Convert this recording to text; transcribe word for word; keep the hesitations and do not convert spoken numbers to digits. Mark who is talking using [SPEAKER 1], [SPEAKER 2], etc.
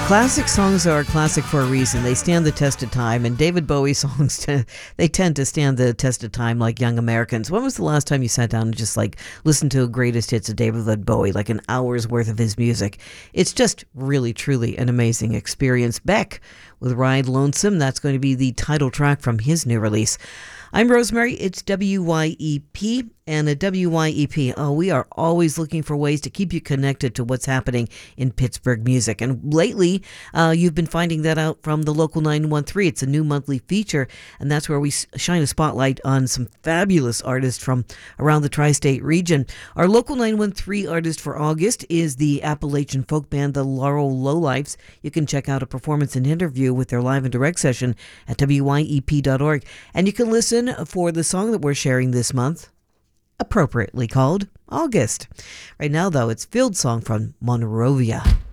[SPEAKER 1] Classic songs are classic for a reason. They stand the test of time, and David Bowie songs, t- they tend to stand the test of time like Young Americans. When was the last time you sat down and just like listened to greatest hits of David Bowie, like an hour's worth of his music? It's just really, truly an amazing experience. Beck with Ride Lonesome, that's going to be the title track from his new release. I'm Rosemary, it's W Y E P, and at W Y E P, oh, we are always looking for ways to keep you connected to what's happening in Pittsburgh music. And lately, uh, you've been finding that out from the Local nine one three. It's a new monthly feature, and that's where we shine a spotlight on some fabulous artists from around the tri-state region. Our Local nine one three artist for August is the Appalachian folk band, the Laurel Lowlifes. You can check out a performance and interview with their live and direct session at W Y E P dot org. And you can listen for the song that we're sharing this month, appropriately called August. Right now, though, it's Field Song from Monrovia.